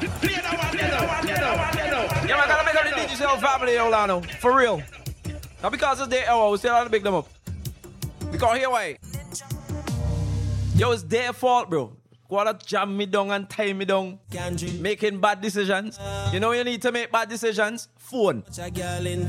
Yeah, man, gotta make up the digital family, Orlando. For real. Not because it's their hour, we still have to pick them up. Because here why? Yo, it's their fault, bro. Gotta jam me down and tie me down. Making bad decisions. You know you need to make bad decisions? Phone.